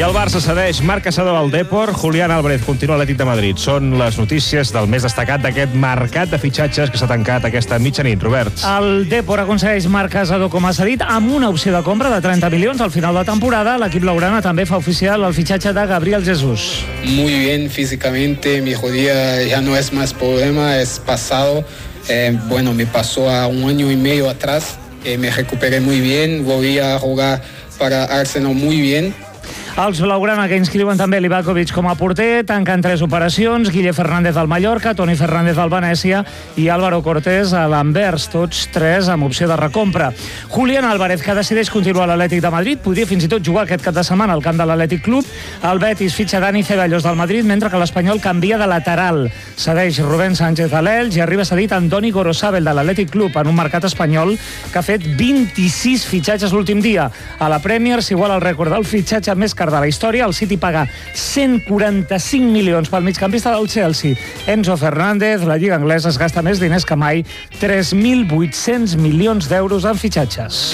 el Barça cedeix Marc Caçador al Depor, Julián Álvarez continua a l'Atlètic de Madrid. Són les notícies del més destacat d'aquest mercat de fitxatges que s'ha tancat aquesta mitjanit, Robert. El Depor aconsegueix Marc Caçador com a cedit amb una opció de compra de 30 milions al final de temporada. L'equip blaugrana també fa oficial el fitxatge de Gabriel Jesús. Muy bien físicamente, mi rodilla ya no es más problema, es pasado. Me pasó a 1 año y medio atrás, me recuperé muy bien, volví a jugar para Arsenal muy bien. Els blaugrana que inscriuen també Livakovic com a porter, tanquen 3 operacions, Guille Fernández al Mallorca, Toni Fernández al Venècia i Álvaro Cortés a l'Anvers, tots 3 amb opció de recompra. Julián Álvarez, que decideix continuar a l'Atlètic de Madrid, podria fins i tot jugar aquest cap de setmana al camp de l'Atlètic Club. El Betis fitxa Dani Ceballos del Madrid, mentre que l'Espanyol canvia de lateral. Cedeix Rubén Sánchez a l'Elx i arriba cedit Andoni Gorosabel de l'Atlètic Club en un mercat espanyol que ha fet 26 fitxatges l'últim dia. A la Premier s'iguala el rècord del fitxatge més car de la història. El City paga 145 milions pel migcampista del Chelsea, Enzo Fernández. La Lliga anglesa es gasta més diners que mai, 3.800 milions d'euros en fitxatges.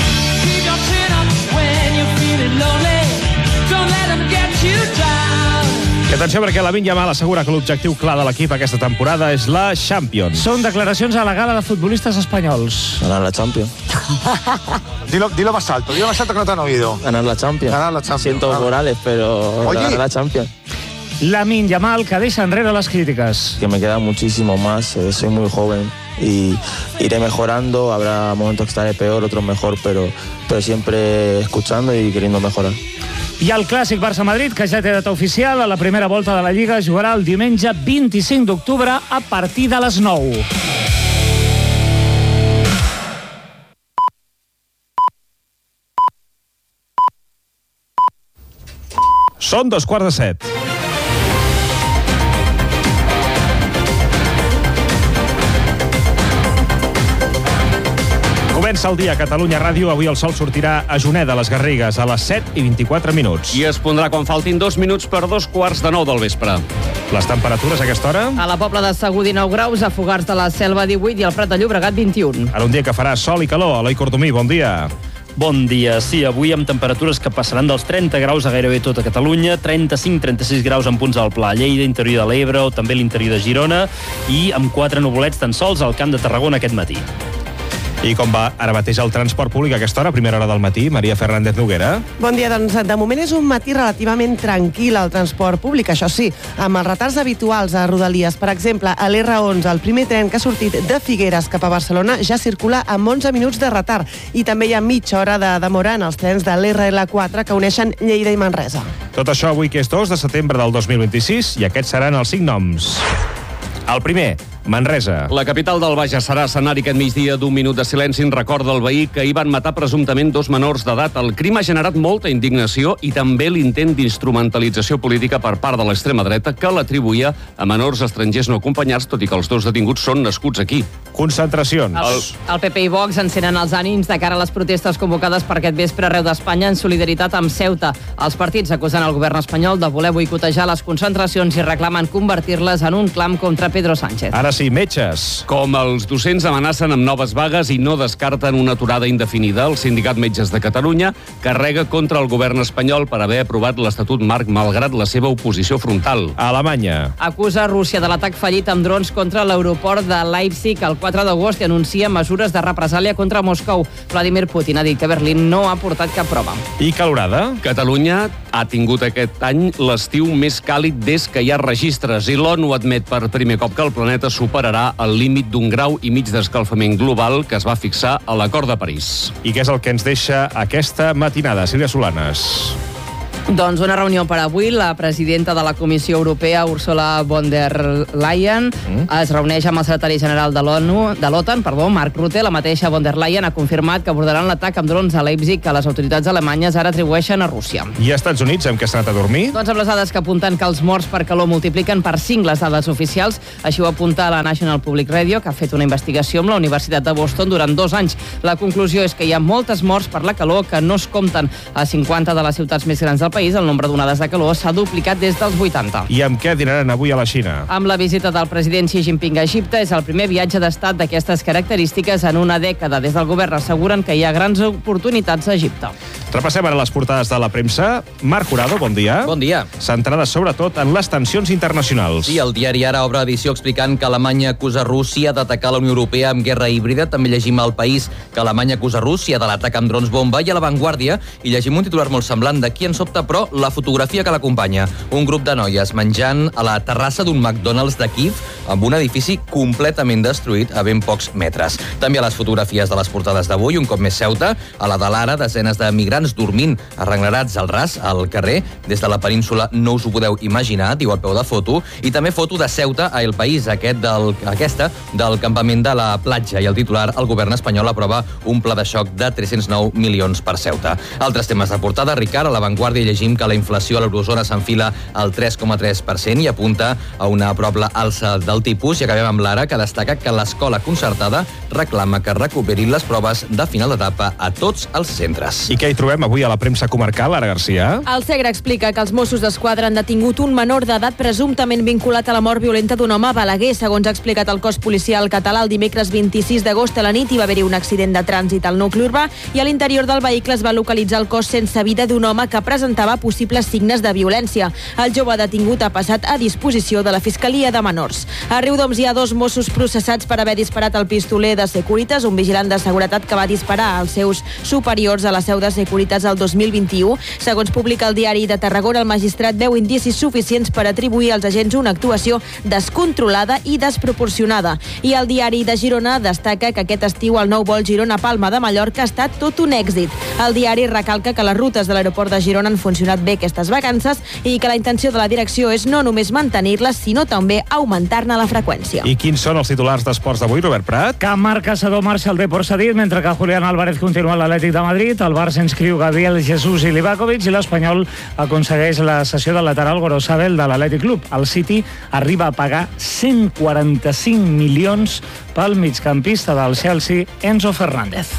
I atenció, perquè Lamine Yamal assegura que l'objectiu clar de l'equip aquesta temporada és la Champions. Són declaracions a la gala de futbolistes espanyols. Ganar la Champions. Dilo más alto que no te han oído. Ganar la Champions. Siento Morales, pero ganar la Champions. Lamine Yamal, que deixa enrere les crítiques. Que me queda muchísimo más, soy muy joven y iré mejorando, habrá momentos que estaré peor, otros mejor, pero siempre escuchando y queriendo mejorar. I el clàssic Barça-Madrid, que ja té data oficial, a la primera volta de la Lliga jugarà el diumenge 25 d'octubre a partir de les 9. Són 6:45. Comença el dia a Catalunya Ràdio. Avui el sol sortirà a Juneda, a les Garrigues, a les 7:24. I es pondrà quan faltin 2 minuts per 9:15 del vespre. Les temperatures a aquesta hora? A la Pobla de Segur 19 graus, a Fogars de la Selva 18 i al Prat de Llobregat 21. Ara un dia que farà sol i calor. Eloi Cordomí, bon dia. Bon dia. Sí, avui amb temperatures que passaran dels 30 graus a gairebé tota Catalunya, 35-36 graus en punts del Pla, Lleida, interior de l'Ebre o també l'interior de Girona i amb 4 nuvolets tan sols al Camp de Tarragona aquest matí. I com va ara mateix el transport públic a aquesta hora, primera hora del matí? Maria Fernández Noguera. Bon dia, doncs de moment és un matí relativament tranquil al transport públic, això sí, amb els retards habituals a Rodalies. Per exemple, a l'R11, el primer tren que ha sortit de Figueres cap a Barcelona ja circula amb 11 minuts de retard i també hi ha mitja hora de demora en els trens de l'RL4 que uneixen Lleida i Manresa. Tot això avui que és 2 de setembre del 2026 i aquests seran els 5 noms. El primer, Manresa. La capital del Bages serà escenari aquest migdia d'un minut de silenci en record del veí que hi van matar presumptament 2 menors d'edat. El crim ha generat molta indignació i també l'intent d'instrumentalització política per part de l'extrema dreta que l'atribuïa a menors estrangers no acompanyats, tot i que els 2 detinguts són nascuts aquí. Concentracions. El PP i Vox encenen els ànims de cara a les protestes convocades per aquest vespre arreu d'Espanya en solidaritat amb Ceuta. Els partits acusen el govern espanyol de voler boicotejar les concentracions i reclamen convertir-les en un clam contra Pedro Sánchez. Ara sí, metges. Com els docents amenacen amb noves vagues i no descarten una aturada indefinida, el Sindicat Metges de Catalunya carrega contra el govern espanyol per haver aprovat l'Estatut Marc malgrat la seva oposició frontal. Alemanya. Acusa Rússia de l'atac fallit amb drons contra l'aeroport de Leipzig el 4 d'agost i anuncia mesures de represàlia contra Moscou. Vladimir Putin ha dit que Berlín no ha portat cap prova. I calorada? Catalunya ha tingut aquest any l'estiu més càlid des que hi ha registres i l'ONU admet per primer cop que el planeta superarà el límit d'1,5 graus d'escalfament global que es va fixar a l'Acord de París. I què és el que ens deixa aquesta matinada, Sílvia Solanes? Doncs una reunió per avui. La presidenta de la Comissió Europea, Ursula von der Leyen, es reuneix amb el secretari general de l'OTAN, Mark Rutte. La mateixa von der Leyen ha confirmat que abordaran l'atac amb drons a Leipzig que les autoritats alemanyes ara atribueixen a Rússia. I als Estats Units, amb què s'ha anat a dormir? Doncs amb les dades que apunten que els morts per calor multipliquen per 5 les dades oficials. Així ho apunta la National Public Radio, que ha fet una investigació amb la Universitat de Boston durant 2 anys. La conclusió és que hi ha moltes morts per la calor que no es compten. A 50 de les ciutats més grans del país, el nombre d'onades de calor s'ha duplicat des dels 80. I amb què dinaran avui a la Xina? Amb la visita del president Xi Jinping a Egipte, és el primer viatge d'estat d'aquestes característiques en una dècada. Des del govern asseguren que hi ha grans oportunitats a Egipte. Repassem ara les portades de la premsa. Marc Jurado, bon dia. Bon dia. Centrada sobretot en les tensions internacionals. Sí, el diari Ara obre edició explicant que Alemanya acusa Rússia d'atacar la Unió Europea amb guerra híbrida. També llegim al País que Alemanya acusa Rússia de l'atac amb drons bomba, i a La Vanguardia i llegim un titular molt semblant d'aquí en sobte, però la fotografia que l'acompanya. Un grup de noies menjant a la terrassa d'un McDonald's de Kíev amb un edifici completament destruït a ben pocs metres. També a les fotografies de les portades d'avui, un cop més Ceuta, a la de l'Ara, desenes de migrants dormint arrenglerats al ras, al carrer. Des de la península no us ho podeu imaginar, diu al peu de foto. I també foto de Ceuta a El País, aquesta del campament de la platja. I el titular, el govern espanyol aprova un pla de xoc de 309 milions per Ceuta. Altres temes de portada, Ricard, a La Vanguardia llegim que la inflació a l'eurozona s'enfila al 3,3% i apunta a una probable alça del tipus. I acabem amb l'Ara, que destaca que l'escola concertada reclama que recuperin les proves de final d'etapa a tots els centres. I què hi trobem avui a la premsa comarcal, Ara Garcia? El Segre explica que els Mossos d'Esquadra han detingut un menor d'edat presumptament vinculat a la mort violenta d'un home a Balaguer. Segons ha explicat el cos policial català, el dimecres 26 d'agost a la nit hi va haver-hi un accident de trànsit al nucli urbà i a l'interior del vehicle es va localitzar el cos sense vida d'un home que presentava possibles signes de violència. El jove detingut ha passat a disposició de la Fiscalia de Menors. A Riudoms hi ha 2 Mossos processats per haver disparat el pistoler de Securitas, un vigilant de seguretat que va disparar als seus superiors a la seu de Securitas el 2021. Segons publica el diari de Tarragona, el magistrat veu indicis suficients per atribuir als agents una actuació descontrolada i desproporcionada. I el diari de Girona destaca que aquest estiu el nou vol Girona-Palma de Mallorca ha estat tot un èxit. El diari recalca que les rutes de l'aeroport de Girona han funcionat bé aquestes vacances i que la intenció de la direcció és no només mantenir-les, sinó també augmentar-ne la freqüència. I quins són els titulars d'esports d'avui, Robert Prat? Que Marc Caçador marxa al Depor cedit, mentre que Julián Álvarez continua a l'Atlètic de Madrid. El Barça inscriu Gabriel Jesús i Livakovic i l'Espanyol aconsegueix la cessió del lateral Gorosabel de l'Atlètic Club. El City arriba a pagar 145 milions pel migcampista del Chelsea, Enzo Fernández.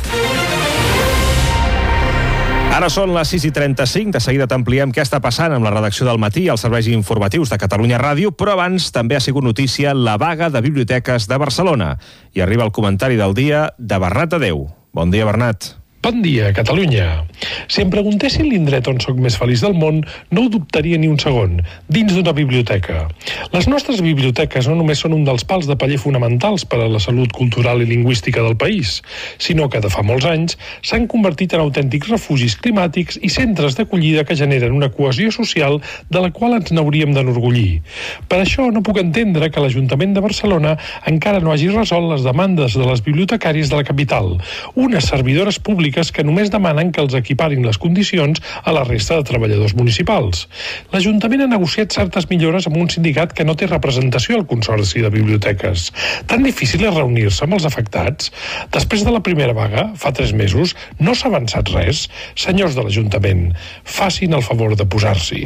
Ara són les 6:35. De seguida t'ampliem què està passant amb la redacció del Matí i els serveis informatius de Catalunya Ràdio, però abans també ha sigut notícia la vaga de biblioteques de Barcelona. I arriba el comentari del dia de Bernat Adeu. Bon dia, Bernat. Bon dia, Catalunya. Si em preguntessin l'indret on sóc més feliç del món, no ho dubtaria ni un segon, dins d'una biblioteca. Les nostres biblioteques no només són un dels pals de paller fonamentals per a la salut cultural i lingüística del país, sinó que de fa molts anys s'han convertit en autèntics refugis climàtics i centres d'acollida que generen una cohesió social de la qual ens n'hauríem d'enorgullir. Per això no puc entendre que l'Ajuntament de Barcelona encara no hagi resolt les demandes de les bibliotecàries de la capital, unes servidores públiques que només demanen que els equiparin les condicions a la resta de treballadors municipals. L'Ajuntament ha negociat certes millores amb un sindicat que no té representació al Consorci de Biblioteques. Tan difícil és reunir-se amb els afectats? Després de la primera vaga, fa 3 mesos, no s'ha avançat res? Senyors de l'Ajuntament, facin el favor de posar-s'hi.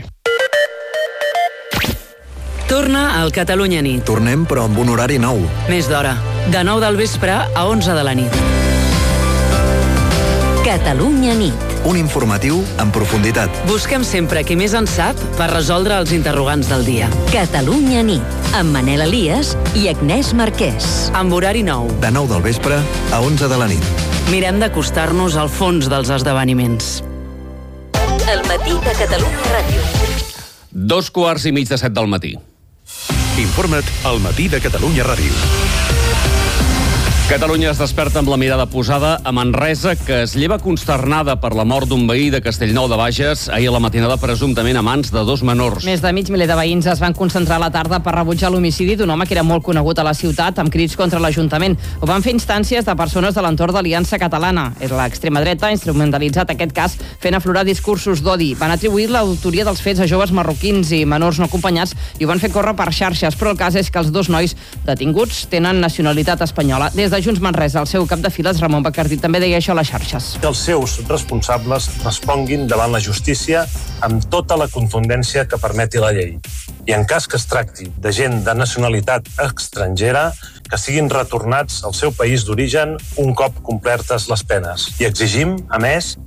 Torna al Catalunya Nit. Tornem, però amb un horari nou. Més d'hora. De 9 del vespre a 11 de la nit. Catalunya Nit. Un informatiu en profunditat. Busquem sempre qui més en sap per resoldre els interrogants del dia. Catalunya Nit, amb Manel Elias i Agnès Marquès. Amb horari nou. De 9 del vespre a 11 de la nit. Mirem d'acostar-nos al fons dels esdeveniments. El matí de Catalunya Ràdio. 2:15 del matí. Informa't al matí de Catalunya Ràdio. Catalunya es desperta amb la mirada posada a Manresa, que es lleva consternada per la mort d'un veí de Castellnou de Bages ahir a la matinada, presumptament a mans de 2 menors. Més de mig miler de veïns es van concentrar a la tarda per rebutjar l'homicidi d'un home que era molt conegut a la ciutat, amb crits contra l'Ajuntament. Ho van fer instàncies de persones de l'entorn d'Aliança Catalana. L'extrema dreta ha instrumentalitzat aquest cas fent aflorar discursos d'odi. Van atribuir l'autoria dels fets a joves marroquins i menors no acompanyats i ho van fer córrer per xarxes, però el cas és que els 2 nois detinguts tenen nacionalitat espanyola. Des de Junts Manresa, el seu cap de files, Ramon Bacardí, també deia això a les xarxes. Que els seus responsables responguin davant la justícia amb tota la contundència que permeti la llei. I en cas que es tracti de gent de nacionalitat estrangera, que siguin retornats al seu país d'origen un cop complertes les penes. I exigim, a més, que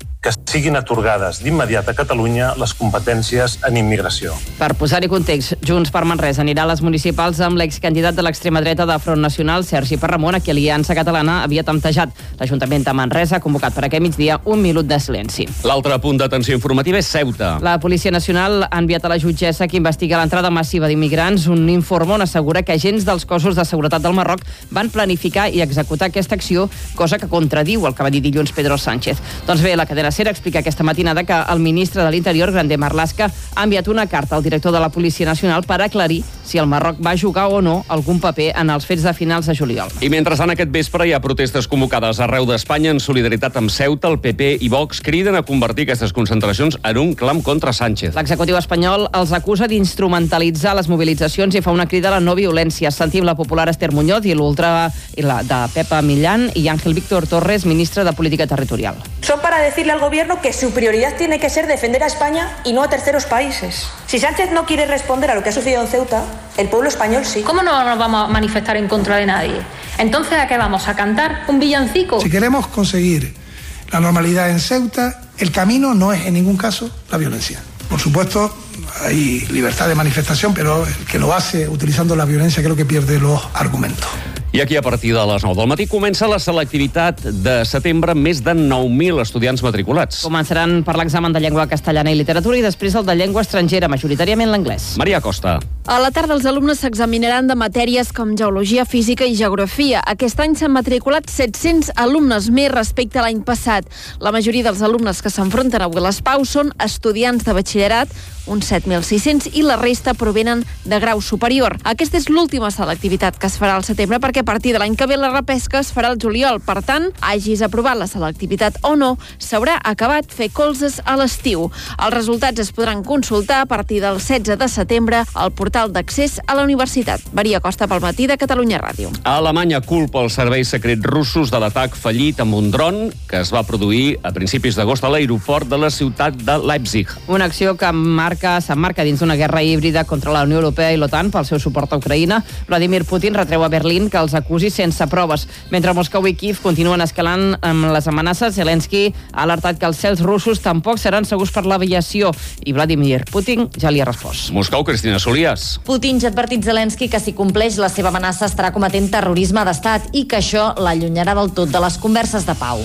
siguin atorgades d'immediat a Catalunya les competències en immigració. Per posar-hi context, Junts per Manresa anirà a les municipals amb l'excandidat de l'extrema dreta de Front Nacional, Sergi Parramon, a qui Aliança Catalana havia temptejat. L'Ajuntament de Manresa ha convocat per aquest migdia un minut de silenci. L'altre punt d'atenció informativa és Ceuta. La Policia Nacional ha enviat a la jutgessa que investiga l'entrada massiva d'immigrants un informe on assegura que agents dels cossos de seguretat del Marroc van planificar i executar aquesta acció, cosa que contradiu el que va dir dilluns Pedro Sánchez. Doncs bé, la cadena SER explica aquesta matinada que el ministre de l'Interior, Grande Marlaska, ha enviat una carta al director de la Policia Nacional per aclarir si el Marroc va jugar o no algun paper en els fets de finals de juliol. I mentrestant aquest vespre hi ha protestes convocades arreu d'Espanya en solidaritat amb Ceuta. El PP i Vox criden a convertir aquestes concentracions en un clam contra Sánchez. L'executiu espanyol els acusa d'instrumentalitzar les mobilitzacions i fa una crida a la no violència. Sentim la popular Esther Muñoz i l'ultra de Pepa Millán i Ángel Víctor Torres, ministre de Política Territorial. Son para decirle al gobierno que su prioridad tiene que ser defender a España y no a terceros países. Si Sánchez no quiere responder a lo que ha sucedido en Ceuta, el pueblo español sí. ¿Cómo no nos vamos a manifestar en contra de nadie? Entonces, ¿a qué vamos? ¿A cantar un villancico? Si queremos conseguir la normalidad en Ceuta, el camino no es en ningún caso la violencia. Por supuesto, hay libertad de manifestación, pero el que lo hace utilizando la violencia creo que pierde los argumentos. I aquí, a partir de les 9 del matí, comença la selectivitat de setembre amb més de 9.000 estudiants matriculats. Començaran per l'examen de llengua castellana i literatura i després el de llengua estrangera, majoritàriament l'anglès. Maria Costa. A la tarda els alumnes s'examinaran de matèries com geologia, física i geografia. Aquest any s'han matriculat 700 alumnes més respecte a l'any passat. La majoria dels alumnes que s'enfronten avui a les PAU són estudiants de batxillerat, uns 7.600, i la resta provenen de grau superior. Aquesta és l'última selectivitat que es farà al setembre perquè a partir de l'any que ve la repesca es farà al juliol. Per tant, hagis aprovat la selectivitat o no, s'haurà acabat fer colzes a l'estiu. Els resultats es podran consultar a partir del 16 de setembre al portal d'accés a la universitat. Maria Costa pel matí de Catalunya Ràdio. Alemanya culpa els serveis secrets russos de l'atac fallit amb un dron que es va produir a principis d'agost a l'aeroport de la ciutat de Leipzig. Una acció que s'emmarca dins d'una guerra híbrida contra la Unió Europea i l'OTAN pel seu suport a Ucraïna. Vladimir Putin retreu a Berlín que els acusi sense proves. Mentre Moscou i Kiev continuen escalant amb les amenaces, Zelensky ha alertat que els cels russos tampoc seran segurs per l'aviació i Vladimir Putin ja li ha respost. Moscou, Cristina Solias. Putin ja ha advertit Zelensky que si compleix la seva amenaça estarà cometent terrorisme d'estat i que això l'allunyarà del tot de les converses de pau.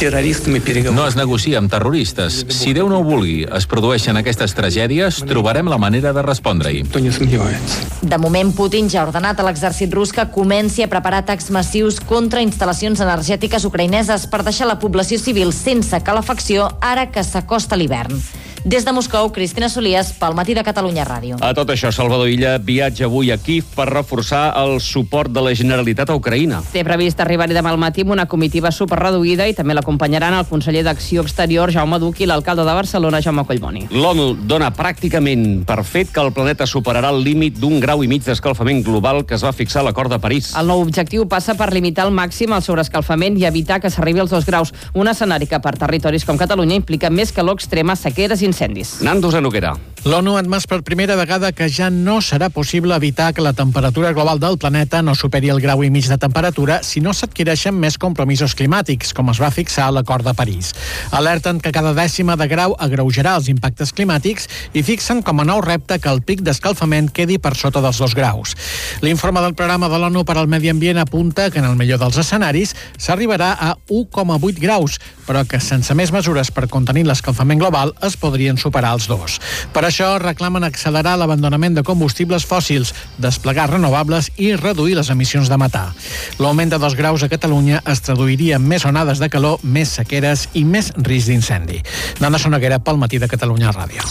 No es negocia amb terroristes. Si Déu no ho vulgui, es produeixen aquestes tragèdies, trobarem la manera de respondre-hi. De moment, Putin ja ha ordenat a l'exèrcit rus que comenci a preparar atacs massius contra instal·lacions energètiques ucraïneses per deixar la població civil sense calefacció ara que s'acosta l'hivern. Des de Moscou, Cristina Solias, pel matí de Catalunya Ràdio. A tot això, Salvador Illa viatja avui a Kiev per reforçar el suport de la Generalitat a Ucraïna. Té previst arribar-hi demà al matí amb una comitiva superreduïda i també l'acompanyaran el conseller d'Acció Exterior, Jaume Duch, i l'alcalde de Barcelona, Jaume Collboni. L'ONU dona pràcticament per fet que el planeta superarà el límit d'1,5 graus d'escalfament global que es va fixar a l'Acord de París. El nou objectiu passa per limitar al màxim el sobreescalfament i evitar que s'arribi als 2 graus, un escenari que per territoris com Catalunya implica més calor extrema, sequeres i incendis. Nando Zanoguera. L'ONU ha admès per primera vegada que ja no serà possible evitar que la temperatura global del planeta no superi el 1,5 graus de temperatura si no s'adquireixen més compromisos climàtics, com es va fixar a l'Acord de París. Alerten que cada dècima de grau agreujarà els impactes climàtics i fixen com a nou repte que el pic d'escalfament quedi per sota dels 2 graus. L'informe del programa de l'ONU per al Medi Ambient apunta que en el millor dels escenaris s'arribarà a 1,8 graus, però que sense més mesures per contenir l'escalfament global es podrien superar els 2. Per això reclamen accelerar l'abandonament de combustibles fòssils, desplegar renovables i reduir les emissions de metà. L'augment de 2 graus a Catalunya es traduiria en més onades de calor, més sequeres i més risc d'incendi. Nanda Soneguera pel matí de Catalunya Ràdio.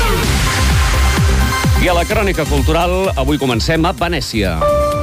I a la crònica cultural avui comencem a Venècia.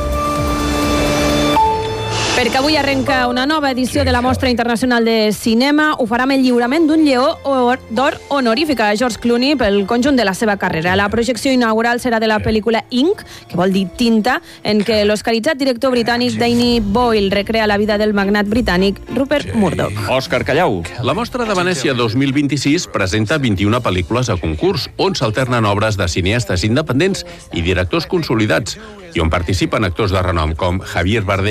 Perquè avui arrenca una nova edició de la Mostra Internacional de Cinema. Ho farà amb el lliurament d'un lleó d'or honorífica a George Clooney pel conjunt de la seva carrera. La projecció inaugural serà de la pel·lícula Ink, que vol dir tinta, en què l'oscaritzat director britànic Danny Boyle recrea la vida del magnat britànic Rupert Murdoch. Òscar Callau. La Mostra de Venècia 2026 presenta 21 pel·lícules a concurs, on s'alternen obres de cineastes independents i directors consolidats, i on participen actors de renom com Javier Bardem,